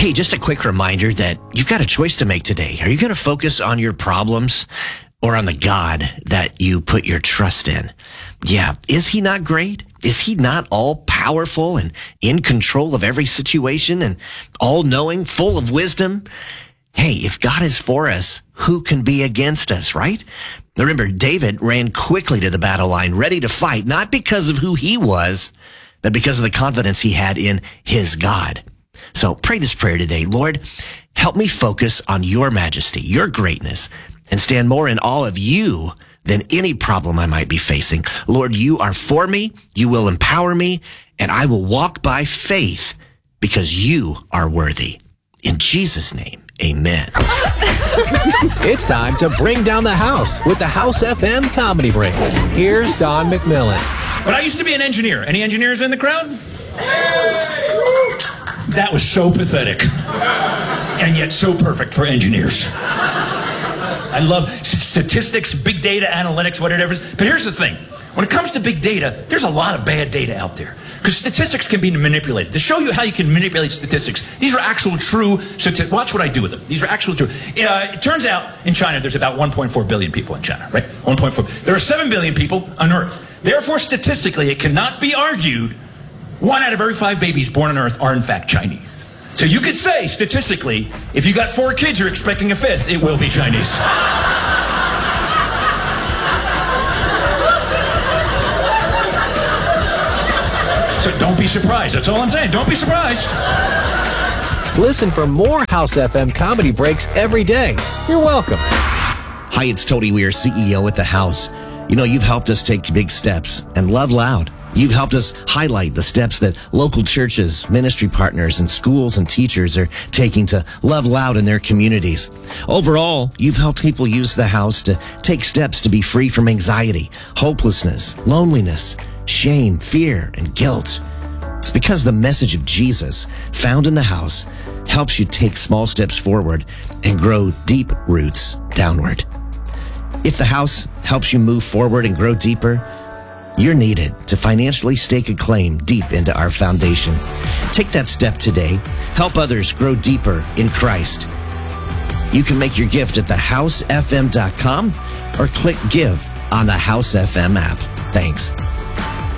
Hey, just a quick reminder that you've got a choice to make today. Are you going to focus on your problems or on the God that you put your trust in? Yeah. Is he not great? Is he not all powerful and in control of every situation and all knowing, full of wisdom? Hey, if God is for us, who can be against us, right? Remember, David ran quickly to the battle line, ready to fight, not because of who he was, but because of the confidence he had in his God. So pray this prayer today. Lord, help me focus on your majesty, your greatness, and stand more in awe of you than any problem I might be facing. Lord, you are for me, you will empower me, and I will walk by faith because you are worthy. In Jesus' name, amen. It's time to bring down the house with the House FM Comedy Break. Here's Don McMillan. But I used to be an engineer. Any engineers in the crowd? That was so pathetic. And yet so perfect for engineers. I love statistics, big data, analytics, whatever it is. But here's the thing. When it comes to big data, there's a lot of bad data out there. Because statistics can be manipulated. To show you how you can manipulate statistics, these are actual true statistics. Watch what I do with them. These are actual true. It turns out in China, there's about 1.4 billion people in China, right? 1.4. There are 7 billion people on Earth. Therefore, statistically, it cannot be argued 1 out of every 5 babies born on Earth are in fact Chinese. So you could say, statistically, if you got 4 kids, you're expecting a 5th, it will be Chinese. So don't be surprised. That's all I'm saying. Don't be surprised. Listen for more House FM Comedy Breaks every day. You're welcome. Hi, it's Tony Weir, CEO at The House. You know, you've helped us take big steps and love loud. You've helped us highlight the steps that local churches, ministry partners, and schools and teachers are taking to love loud in their communities. Overall, you've helped people use the house to take steps to be free from anxiety, hopelessness, loneliness, shame, fear, and guilt. It's because the message of Jesus found in the house helps you take small steps forward and grow deep roots downward. If the house helps you move forward and grow deeper, you're needed to financially stake a claim deep into our foundation. Take that step today. Help others grow deeper in Christ. You can make your gift at thehousefm.com or click give on the House FM app. Thanks.